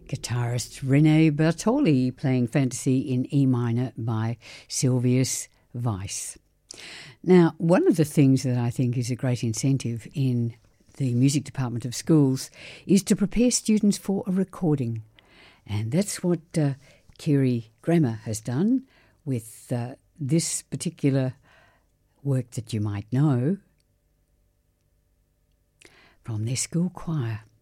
guitarist René Bartoli playing Fantasy in E minor by Sylvius Weiss. Now, one of the things that I think is a great incentive in the music department of schools is to prepare students for a recording. And that's what Kiri Grammer has done with this particular work that you might know from their school choir.